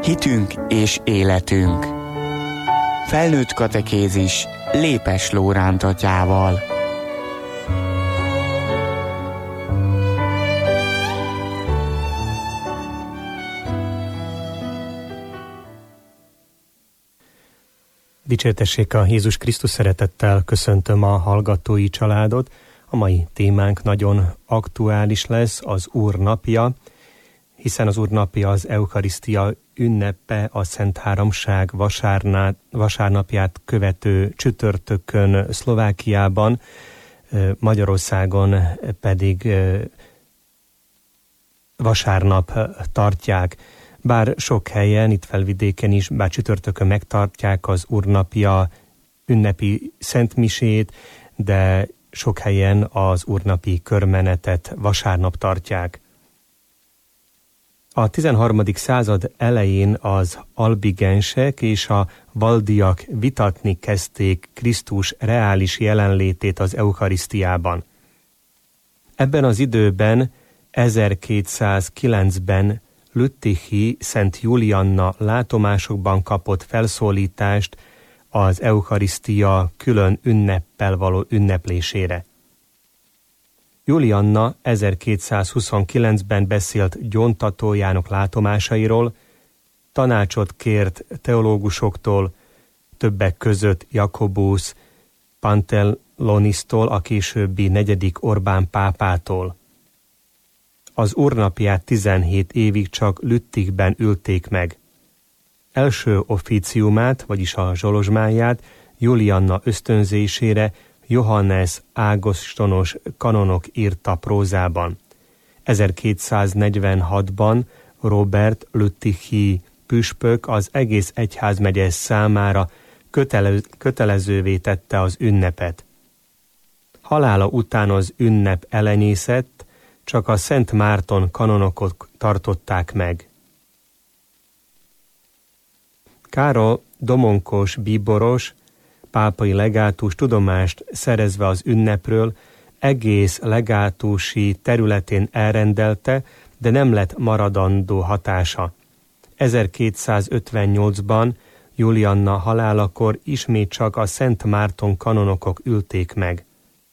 Hitünk és életünk. Felnőtt katekézis Lépes Lóránt atyával. Dicsértessék a Jézus Krisztus, szeretettel köszöntöm a hallgatói családot. A mai témánk nagyon aktuális lesz, az Úr napja, hiszen az Úr napja az Eukarisztia ünnepe, a Szent Háromság vasárnapját követő csütörtökön Szlovákiában, Magyarországon pedig vasárnap tartják. Bár sok helyen, itt Felvidéken is, bár csütörtökön megtartják az Úrnapja ünnepi szentmisét, de sok helyen az úrnapi körmenetet vasárnap tartják. A 13. század elején az albigensek és a valdiak vitatni kezdték Krisztus reális jelenlétét az Eukarisztiában. Ebben az időben, 1209-ben Lüttichi Szent Julianna látomásokban kapott felszólítást az Eukarisztia külön ünneppel való ünneplésére. Julianna 1229-ben beszélt gyóntatójának látomásairól, tanácsot kért teológusoktól, többek között Jakobus Pantellonisztól, a későbbi 4. Orbán pápától. Az úrnapját 17 évig csak Lüttichben ülték meg. Első officiumát, vagyis a zsolozsmáját Julianna ösztönzésére Johannes Ágostonos kanonok írta prózában. 1246-ban Robert Lüttichi püspök az egész egyházmegye számára kötelezővé tette az ünnepet. Halála után az ünnep elenyészett, csak a Szent Márton kanonokot tartották meg. Károly Domonkos bíboros, pápai legátus tudomást szerezve az ünnepről, egész legátusi területén elrendelte, de nem lett maradandó hatása. 1258-ban Julianna halálakor ismét csak a Szent Márton kanonokok ülték meg.